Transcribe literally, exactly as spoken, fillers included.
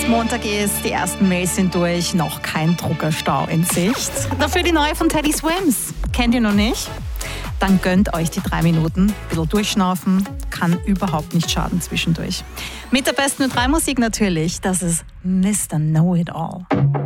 Montag ist, die ersten Mails sind durch, noch kein Druckerstau in Sicht. Dafür die neue von Teddy Swims. Kennt ihr noch nicht? Dann gönnt euch die drei Minuten. Ein bisschen durchschnaufen, kann überhaupt nicht schaden zwischendurch. Mit der besten drei Musik natürlich, das ist Mister Know-It-All.